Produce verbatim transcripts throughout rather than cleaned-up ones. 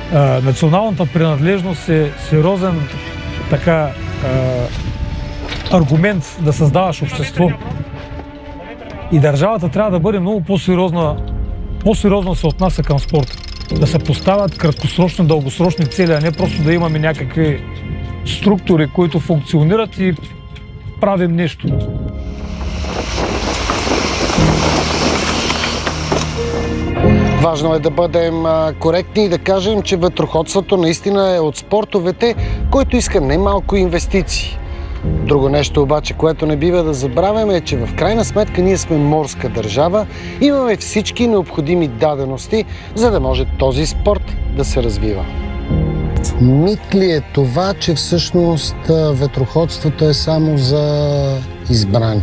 а, националната принадлежност е сериозен така а, аргумент да създаваш общество. И държавата трябва да бъде много по-сериозна, по-сериозно се отнася към спорта. Да се поставят краткосрочни, дългосрочни цели, а не просто да имаме някакви структури, които функционират и правим нещо. Важно е да бъдем коректни и да кажем, че ветроходството наистина е от спортовете, който иска немалко инвестиции. Друго нещо обаче, което не бива да забравяме, е, че в крайна сметка ние сме морска държава, имаме всички необходими дадености, за да може този спорт да се развива. Мит ли е това, че всъщност ветроходството е само за избрани?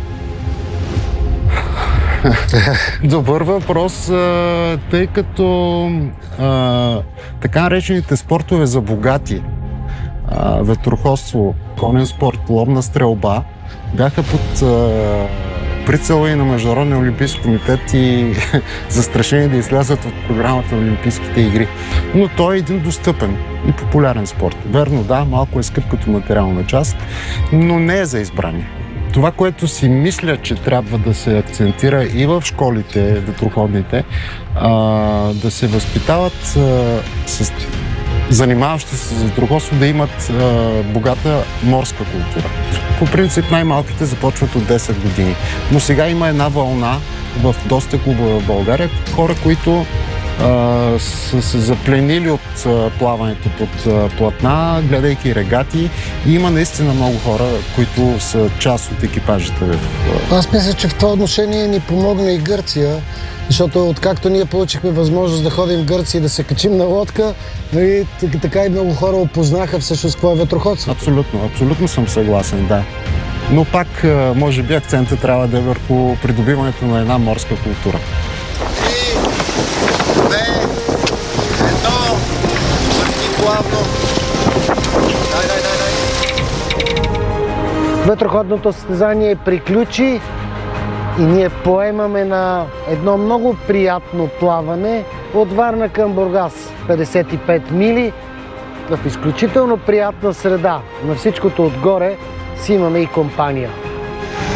Добър въпрос, тъй като а, така наречените спортове за богати, а, ветроходство, конен спорт, ловна стрелба, бяха под а, прицела и на Международния олимпийски комитет и застрашени да излязат от програмата на Олимпийските игри. Но той е един достъпен и популярен спорт. Верно, да, малко е скъп като материална част, но не е за избрани. Това, което си мисля, че трябва да се акцентира и в школите, ветроходните, а, да се възпитават а, с занимаващи се с ветроходство, да имат а, богата морска култура. По принцип най-малките започват от десет години. Но сега има една вълна в доста клубове в България, хора, които Uh, са се запленили от uh, плаването под uh, платна, гледайки регати, и има наистина много хора, които са част от екипажите. Uh... Аз мисля, че в това отношение ни помогна и Гърция, защото откакто ние получихме възможност да ходим в Гърция и да се качим на лодка, и така и много хора опознаха всъщност какво е ветроходство. Абсолютно, абсолютно съм съгласен, да. Но пак, може би, акцентът трябва да е върху придобиването на една морска култура. Плавно. Дай, дай, дай, дай. Ветроходното състезание приключи и ние поемаме на едно много приятно плаване от Варна към Бургас. петдесет и пет мили в изключително приятна среда. На всичкото отгоре си имаме и компания.